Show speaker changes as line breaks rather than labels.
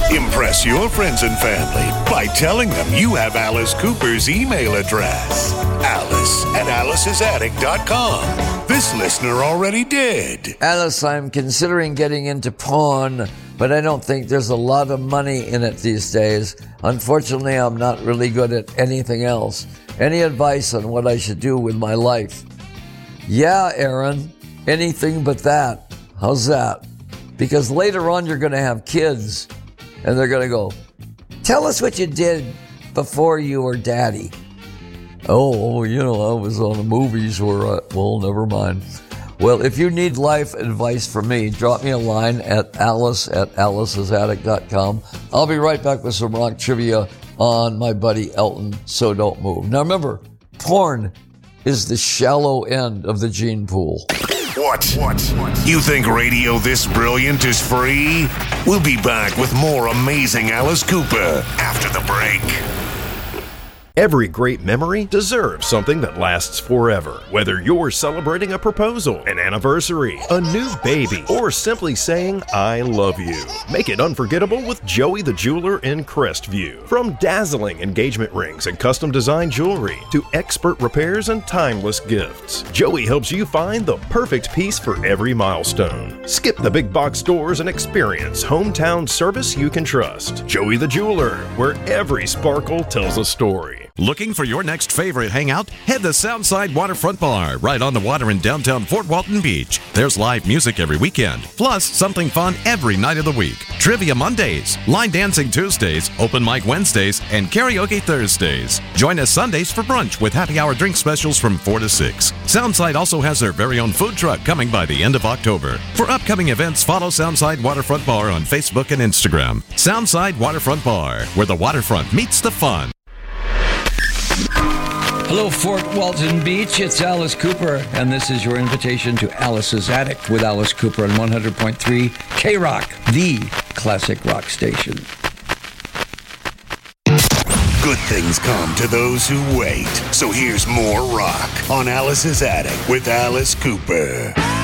Impress your friends and family by telling them you have Alice Cooper's email address. Alice@Alice'sAttic.com. This listener already did.
Alice, I'm considering getting into porn, but I don't think there's a lot of money in it these days. Unfortunately, I'm not really good at anything else. Any advice on what I should do with my life? Yeah, Aaron, anything but that. How's that? Because later on you're going to have kids, and they're going to go, tell us what you did before you were daddy. Oh, I was on the movies where, well, never mind. Well, if you need life advice from me, drop me a line at alice@alicesattic.com. I'll be right back with some rock trivia on my buddy Elton, so don't move. Now remember, porn is the shallow end of the gene pool.
What? You think radio this brilliant is free? We'll be back with more amazing Alice Cooper after the break.
Every great memory deserves something that lasts forever. Whether you're celebrating a proposal, an anniversary, a new baby, or simply saying, I love you. Make it unforgettable with Joey the Jeweler in Crestview. From dazzling engagement rings and custom design jewelry to expert repairs and timeless gifts, Joey helps you find the perfect piece for every milestone. Skip the big box stores and experience hometown service you can trust. Joey the Jeweler, where every sparkle tells a story.
Looking for your next favorite hangout? Head to Soundside Waterfront Bar, right on the water in downtown Fort Walton Beach. There's live music every weekend, plus something fun every night of the week. Trivia Mondays, line dancing Tuesdays, open mic Wednesdays, and karaoke Thursdays. Join us Sundays for brunch with happy hour drink specials from 4 to 6. Soundside also has their very own food truck coming by the end of October. For upcoming events, follow Soundside Waterfront Bar on Facebook and Instagram. Soundside Waterfront Bar, where the waterfront meets the fun.
Hello, Fort Walton Beach. It's Alice Cooper, and this is your invitation to Alice's Attic with Alice Cooper on 100.3 K-Rock, the classic rock station.
Good things come to those who wait. So here's more rock on Alice's Attic with Alice Cooper.